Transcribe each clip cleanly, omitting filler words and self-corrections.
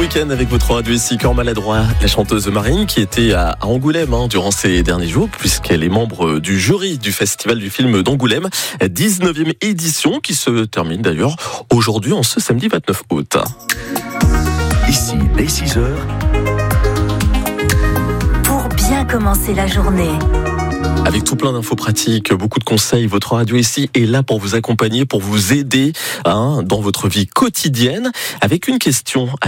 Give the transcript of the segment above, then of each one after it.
week-end avec votre radio ici, Corps Maladroit, la chanteuse Marine qui était à Angoulême durant ces derniers jours puisqu'elle est membre du jury du Festival du film d'Angoulême, 19e édition qui se termine d'ailleurs aujourd'hui en ce samedi 29 août. Ici, dès 6h. Pour bien commencer la journée. Avec tout plein d'infos pratiques, beaucoup de conseils, votre radio ici est là pour vous accompagner, pour vous aider dans votre vie quotidienne. Avec une question à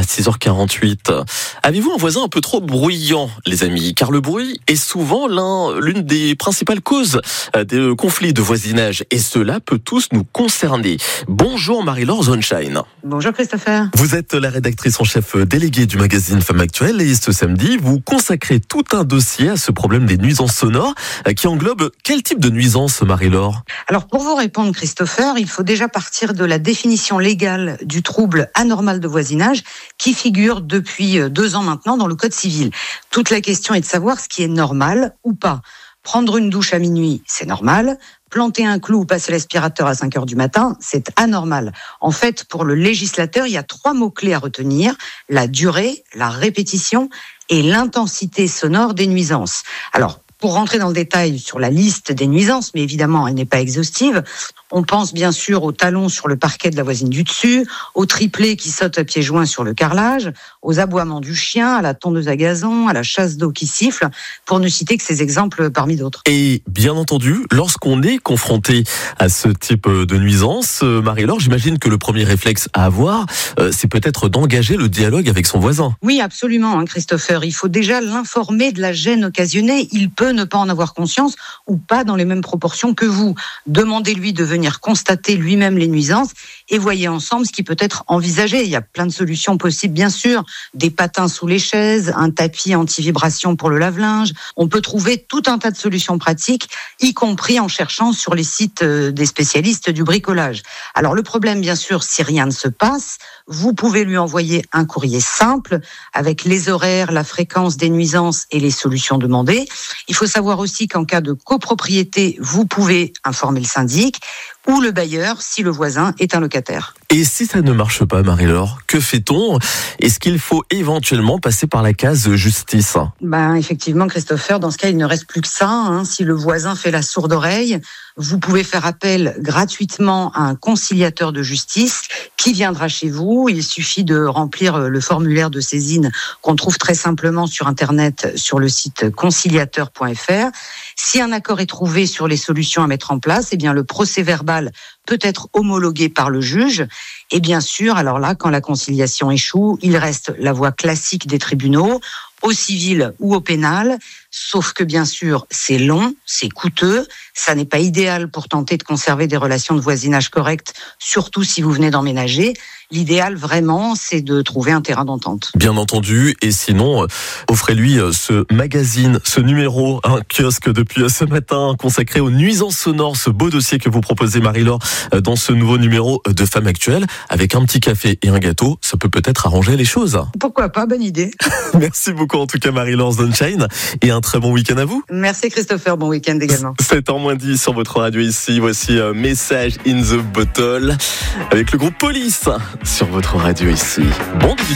6h48. Avez-vous un voisin un peu trop bruyant, les amis? Car le bruit est souvent l'une des principales causes des conflits de voisinage. Et cela peut tous nous concerner. Bonjour Marie-Laure Sunshine. Bonjour Christopher. Vous êtes la rédactrice en chef déléguée du magazine Femmes Actuelles et ce samedi, vous consacrez tout un dossier à ce problème des nuisances sonores qui englobe quel type de nuisance, Marie-Laure? Alors pour vous répondre Christopher, il faut déjà partir de la définition légale du trouble anormal de voisinage qui figure depuis 2 ans maintenant dans le Code civil. Toute la question est de savoir ce qui est normal ou pas. Prendre une douche à minuit, c'est normal. Planter un clou ou passer l'aspirateur à 5h du matin, c'est anormal. En fait, pour le législateur, il y a 3 mots-clés à retenir: la durée, la répétition et l'intensité sonore des nuisances. Alors, pour rentrer dans le détail sur la liste des nuisances, mais évidemment, elle n'est pas exhaustive, on pense bien sûr aux talons sur le parquet de la voisine du dessus, aux triplés qui sautent à pieds joints sur le carrelage, aux aboiements du chien, à la tondeuse à gazon, à la chasse d'eau qui siffle, pour ne citer que ces exemples parmi d'autres. Et bien entendu, lorsqu'on est confronté à ce type de nuisance, Marie-Laure, j'imagine que le premier réflexe à avoir, c'est peut-être d'engager le dialogue avec son voisin. Oui, absolument, Christopher. Il faut déjà l'informer de la gêne occasionnée. Il peut ne pas en avoir conscience ou pas dans les mêmes proportions que vous. Demandez-lui de venir constater lui-même les nuisances et voyez ensemble ce qui peut être envisagé. Il y a plein de solutions possibles, bien sûr. Des patins sous les chaises, un tapis anti-vibration pour le lave-linge. On peut trouver tout un tas de solutions pratiques, y compris en cherchant sur les sites des spécialistes du bricolage. Alors le problème, bien sûr, si rien ne se passe, vous pouvez lui envoyer un courrier simple avec les horaires, la fréquence des nuisances et les solutions demandées. Il faut savoir aussi qu'en cas de copropriété, vous pouvez informer le syndic ou le bailleur si le voisin est un locataire. Et si ça ne marche pas, Marie-Laure, que fait-on? Est-ce qu'il faut éventuellement passer par la case justice? Effectivement, Christopher, dans ce cas, il ne reste plus que ça. Si le voisin fait la sourde oreille, vous pouvez faire appel gratuitement à un conciliateur de justice qui viendra chez vous. Il suffit de remplir le formulaire de saisine qu'on trouve très simplement sur Internet sur le site conciliateur.fr. Si un accord est trouvé sur les solutions à mettre en place, le procès verbal peut être homologué par le juge. Et bien sûr, alors là, quand la conciliation échoue, il reste la voie classique des tribunaux, au civil ou au pénal, sauf que bien sûr, c'est long, c'est coûteux, ça n'est pas idéal pour tenter de conserver des relations de voisinage correctes, surtout si vous venez d'emménager. L'idéal vraiment, c'est de trouver un terrain d'entente. Bien entendu, et sinon, offrez-lui ce magazine, ce numéro, un kiosque depuis ce matin consacré aux nuisances sonores, ce beau dossier que vous proposez Marie-Laure dans ce nouveau numéro de Femmes Actuelles, avec un petit café et un gâteau, ça peut peut-être arranger les choses. Pourquoi pas, bonne idée. Merci beaucoup en tout cas Marie-Laure Sunshine et un très bon week-end à vous. Merci Christopher, bon week-end également. 7h moins 10 sur votre radio ici, voici Message in the Bottle avec le groupe Police sur votre radio ici. Bon